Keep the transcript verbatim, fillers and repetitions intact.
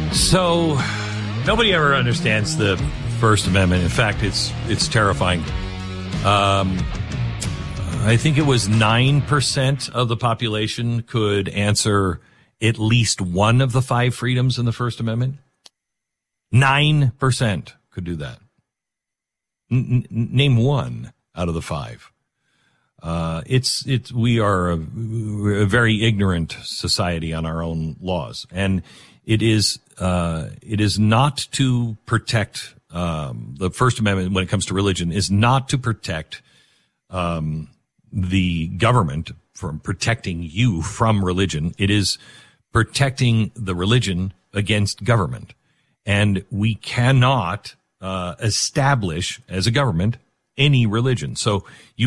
So nobody ever understands the First Amendment. In fact, it's it's terrifying. Um, I think it was nine percent of the population could answer at least one of the five freedoms in the First Amendment. nine percent could do that. N- n- name one out of the five. Uh, it's, it's, we are a, a very ignorant society on our own laws. And it is, uh, it is not to protect, um, the First Amendment when it comes to religion is not to protect, um, the government from protecting you from religion. It is protecting the religion against government. And we cannot, uh, establish as a government any religion. So you